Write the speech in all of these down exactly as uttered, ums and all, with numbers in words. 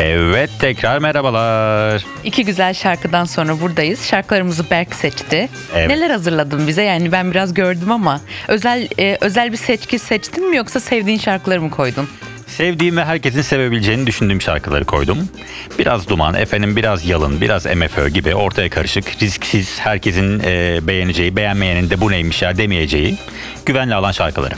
Evet, tekrar merhabalar. İki güzel şarkıdan sonra buradayız. Şarkılarımızı Berk seçti. Evet. Neler hazırladın bize? Yani ben biraz gördüm ama özel e, özel bir seçki seçtin mi yoksa sevdiğin şarkıları mı koydun? Sevdiğim ve herkesin sevebileceğini düşündüğüm şarkıları koydum. Biraz Duman, efendim biraz Yalın, biraz M F Ö gibi ortaya karışık, risksiz, herkesin e, beğeneceği, beğenmeyenin de bu neymiş ya demeyeceği güvenli alan şarkıları.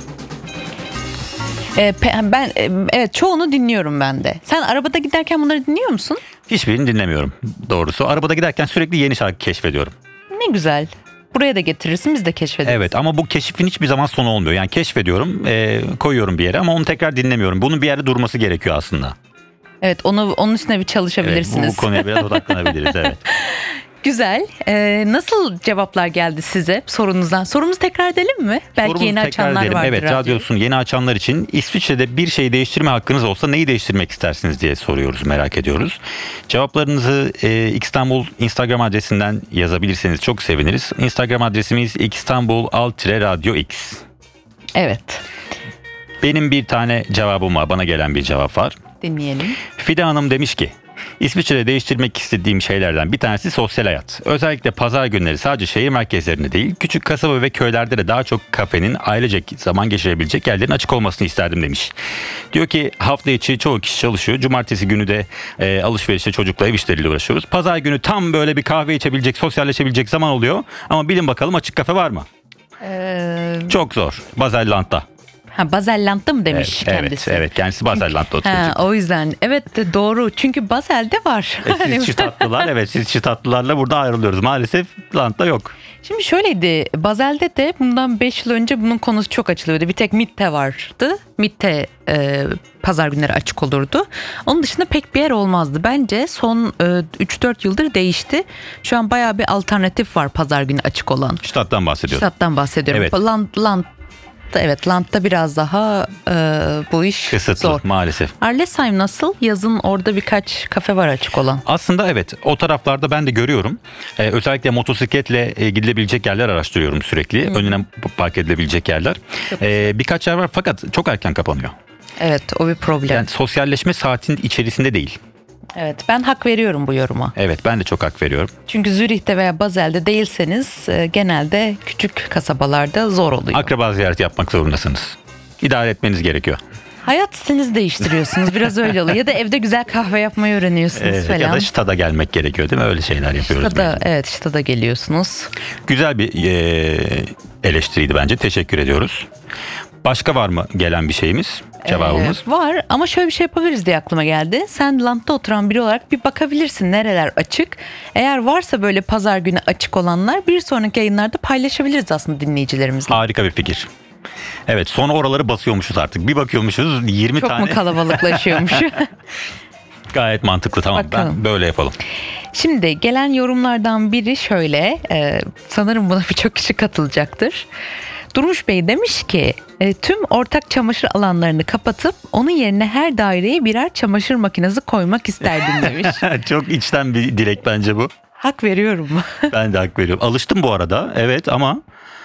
E, ben e, evet çoğunu dinliyorum ben de. Sen arabada giderken bunları dinliyor musun? Hiçbirini dinlemiyorum doğrusu. Arabada giderken sürekli yeni şarkı keşfediyorum. Ne güzel. Buraya da getirirsin, biz de keşfederiz. Evet, ama bu keşfin hiçbir zaman sonu olmuyor. Yani keşfediyorum, e, koyuyorum bir yere ama onu tekrar dinlemiyorum. Bunun bir yerde durması gerekiyor aslında. Evet, onu onun üstüne bir Evet, çalışabilirsiniz. bu, bu konuya biraz odaklanabiliriz, evet. Güzel. Ee, nasıl cevaplar geldi size sorunuzdan? Sorumuzu tekrar edelim mi? Belki Sorumuzu yeni tekrar açanlar edelim. vardır. Evet, radyoyu. radyosunu yeni açanlar için İsviçre'de bir şey değiştirme hakkınız olsa neyi değiştirmek istersiniz diye soruyoruz, merak ediyoruz. Cevaplarınızı e, İstanbul Instagram adresinden yazabilirseniz çok seviniriz. Instagram adresimiz İstanbul alt radyo x. Evet. Benim bir tane cevabım var, bana gelen bir cevap var. Dinleyelim. Fide Hanım demiş ki, İsviçre'de değiştirmek istediğim şeylerden bir tanesi sosyal hayat. Özellikle pazar günleri sadece şehir merkezlerinde değil, küçük kasaba ve köylerde de daha çok kafenin ailecek zaman geçirebilecek yerlerin açık olmasını isterdim demiş. Diyor ki hafta içi çoğu kişi çalışıyor. Cumartesi günü de e, alışverişe, çocukla, ev işleriyle uğraşıyoruz. Pazar günü tam böyle bir kahve içebilecek, sosyalleşebilecek zaman oluyor. Ama bilin bakalım açık kafe var mı? Ee, Çok zor. Bazelland'da. ha, Baselland'da mı demiş Evet, kendisi? evet, evet. Kendisi Bazelland'da oturuyor. Ha, o yüzden. Evet de doğru. Çünkü Basel'de var. E, siz çıtatlılar, evet siz çıtatlılarla burada ayrılıyoruz. Maalesef Land'da yok. Şimdi şöyleydi. Basel'de de bundan beş yıl önce bunun konusu çok açılıyordu. Bir tek Mitte vardı. Mitte e, pazar günleri açık olurdu. Onun dışında pek bir yer olmazdı. Bence son e, üç dört yıldır değişti. Şu an bayağı bir alternatif var pazar günü açık olan. Ştat'tan bahsediyoruz. Ştat'tan bahsediyorum. Evet. Land, Land, evet Land'da biraz daha e, bu iş Kısıtlı zor. maalesef. Arlesheim nasıl? Yazın orada birkaç kafe var açık olan. Aslında evet, o taraflarda ben de görüyorum. Ee, özellikle motosikletle e, gidilebilecek yerler araştırıyorum sürekli. Hmm. Önüne park edilebilecek yerler. Ee, birkaç yer var fakat çok erken kapanıyor. Evet, o bir problem. Yani sosyalleşme saatin içerisinde değil. Evet, ben hak veriyorum bu yoruma. Evet, ben de çok hak veriyorum. Çünkü Zürih'te veya Basel'de değilseniz e, genelde küçük kasabalarda zor oluyor. Akraba ziyareti yapmak zorundasınız. İdare etmeniz gerekiyor. Hayat stilinizi değiştiriyorsunuz. Biraz öyle oluyor. Ya da evde güzel kahve yapmayı öğreniyorsunuz Evet, falan. ya da Ştat'a gelmek gerekiyor değil mi? Öyle şeyler yapıyoruz. Ştada, evet, Ştada geliyorsunuz. Güzel bir e, eleştiriydi bence. Teşekkür ediyoruz. Başka var mı gelen bir şeyimiz? Cevabımız? Ee, var ama şöyle bir şey yapabiliriz diye aklıma geldi. Sen Land'da oturan biri olarak bir bakabilirsin nereler açık. Eğer varsa böyle pazar günü açık olanlar bir sonraki yayınlarda paylaşabiliriz aslında dinleyicilerimizle. Harika bir fikir. Evet, sonra oraları basıyormuşuz artık. Bir bakıyormuşuz yirmi Çok tane. mu kalabalıklaşıyormuş? Gayet mantıklı, tamam. Bakalım. Ben böyle yapalım. Şimdi gelen yorumlardan biri şöyle. E, sanırım buna birçok kişi katılacaktır. Durmuş Bey demiş ki e, tüm ortak çamaşır alanlarını kapatıp onun yerine her daireye birer çamaşır makinesi koymak isterdim demiş. Çok içten bir dilek bence bu. Hak veriyorum. Ben de hak veriyorum. Alıştım bu arada. Evet ama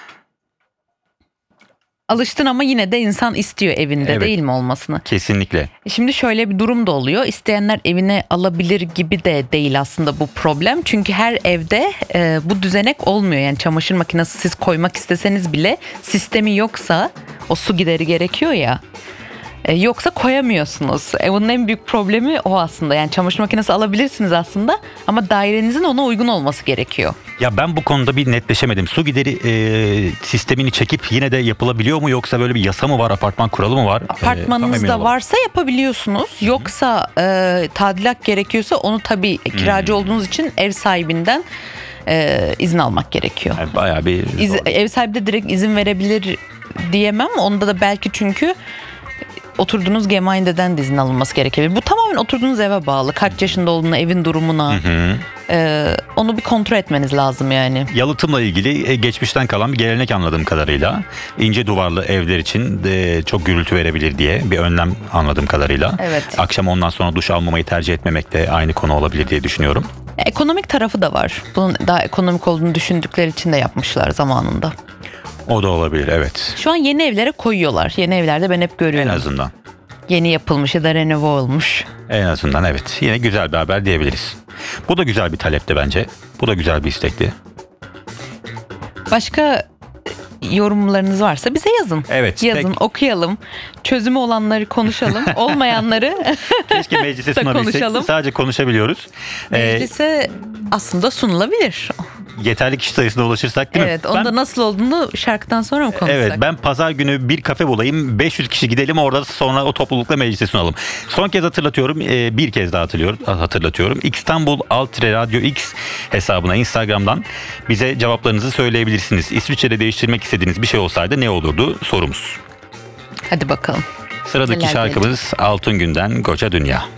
Alıştın ama yine de insan istiyor evinde, evet, değil mi olmasını? kesinlikle. Şimdi şöyle bir durum da oluyor. İsteyenler evine alabilir gibi de değil aslında bu problem. Çünkü her evde e, bu düzenek olmuyor. Yani çamaşır makinesi siz koymak isteseniz bile sistemi yoksa o su gideri gerekiyor ya. E, yoksa koyamıyorsunuz. E, bunun en büyük problemi o aslında. Yani çamaşır makinesi alabilirsiniz aslında ama dairenizin ona uygun olması gerekiyor. Ya ben bu konuda bir netleşemedim. Su gideri e, sistemini çekip yine de yapılabiliyor mu, yoksa böyle bir yasa mı var, apartman kuralı mı var? Apartmanınızda e, varsa yapabiliyorsunuz. Yoksa e, tadilat gerekiyorsa onu tabii kiracı Hmm. olduğunuz için ev sahibinden e, izin almak gerekiyor. Yani bayağı bir İz, zor. ev sahibi de direkt izin verebilir diyemem. Onda da belki çünkü oturduğunuz Gemeinde'den de izin alınması gerekebilir. Bu tamamen oturduğunuz eve bağlı. Kaç yaşında olduğuna, evin durumuna. Hı hı. E, onu bir kontrol etmeniz lazım yani. Yalıtımla ilgili e, geçmişten kalan bir gelenek anladığım kadarıyla. İnce duvarlı evler için de çok gürültü verebilir diye bir önlem anladığım kadarıyla. Evet. Akşam ondan sonra duş almamayı tercih etmemek de aynı konu olabilir diye düşünüyorum. Ekonomik tarafı da var. Bunun daha ekonomik olduğunu düşündükleri için de yapmışlar zamanında. O da olabilir, evet. Şu an yeni evlere koyuyorlar. Yeni evlerde ben hep görüyorum. En azından. Yeni yapılmış ya da renove olmuş. En azından evet. Yine güzel bir haber diyebiliriz. Bu da güzel bir talepti bence. Bu da güzel bir istekti. Başka yorumlarınız varsa bize yazın. Evet. Yazın, tek- okuyalım. Çözümü olanları konuşalım. Olmayanları Keşke meclise da sunabilsek. konuşalım. Sadece konuşabiliyoruz. Ee, meclise aslında sunulabilir. yeterli kişi sayısına ulaşırsak değil mi? Evet, onda Ben- nasıl olduğunu şarkıdan sonra mı konuşsak? Evet, ben pazar günü bir kafe bulayım, beş yüz kişi gidelim, orada sonra o toplulukla meclise sunalım. Son kez hatırlatıyorum, e, bir kez daha hatırlıyorum, hatırlatıyorum. İstanbul Altre Radyo X hesabına Instagram'dan bize cevaplarınızı söyleyebilirsiniz. İsviçre'de değiştirmek istediğiniz bir şey olsaydı ne olurdu sorumuz. Hadi bakalım. Sıradaki Neler şarkımız Altın Gün'den Koca Dünya.